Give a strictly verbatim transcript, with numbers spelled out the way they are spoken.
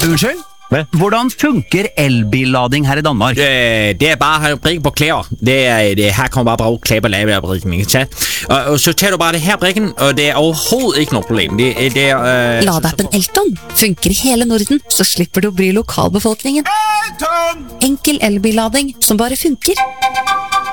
Unnskyld? Hva? Hvordan funker elbillading her i Danmark? Øh, det er bare at brikke på klæder. Det er, det, her kommer bare bruge klæder på lavebrikken, ikke sant? Og, og så tager du bare det her brikken, og det er overhovedet ikke noe problem. Det, det er... Øh, Ladeappen Elton funker i hele Norden, så slipper du å bry lokalbefolkningen. Enkel elbillading som bare funker.